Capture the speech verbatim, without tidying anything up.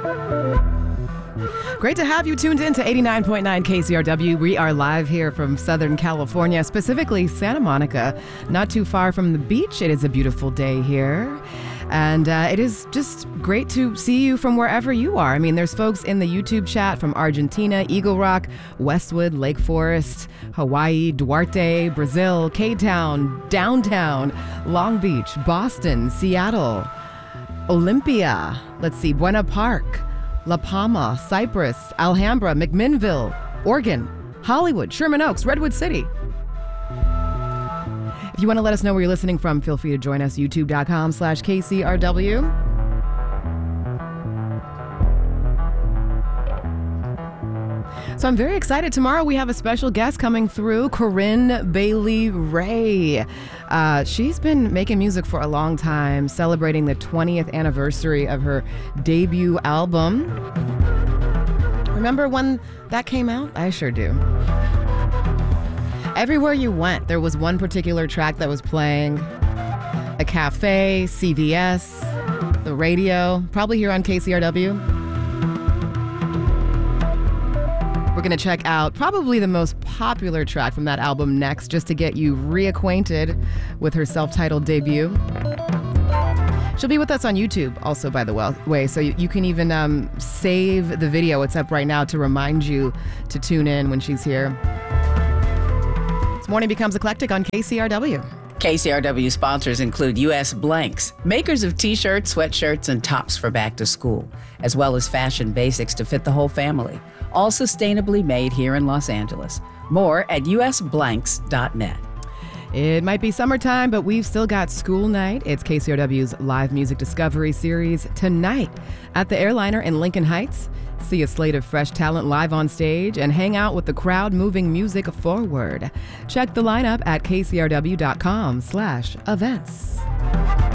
Great to have you tuned in to eighty-nine point nine K C R W. We are live here from Southern California, specifically Santa Monica, not too far from the beach. It is a beautiful day here. And uh, it is just great to see you from wherever you are. I mean, there's folks in the YouTube chat from Argentina, Eagle Rock, Westwood, Lake Forest, Hawaii, Duarte, Brazil, K-Town, Downtown, Long Beach, Boston, Seattle, Olympia, let's see, Buena Park, La Palma, Cypress, Alhambra, McMinnville, Oregon, Hollywood, Sherman Oaks, Redwood City. If you want to let us know where you're listening from, feel free to join us, youtube.com slash KCRW. So I'm very excited. Tomorrow we have a special guest coming through, Corinne Bailey Rae. Uh, she's been making music for a long time, celebrating the twentieth anniversary of her debut album. Remember when that came out? I sure do. Everywhere you went, there was one particular track that was playing. A cafe, C V S, the radio, probably here on K C R W. We're going to check out probably the most popular track from that album next, just to get you reacquainted with her self-titled debut. She'll be with us on YouTube also, by the way, so you, you can even um, save the video. It's up right now to remind you to tune in when she's here. This morning becomes eclectic on K C R W. K C R W sponsors include U S Blanks, makers of t-shirts, sweatshirts, and tops for back to school, as well as fashion basics to fit the whole family, all sustainably made here in Los Angeles. More at u s blanks dot net. It might be summertime, but we've still got school night. It's K C R W's live music discovery series tonight at the Airliner in Lincoln Heights. See a slate of fresh talent live on stage and hang out with the crowd moving music forward. Check the lineup at kcrw.com slash events.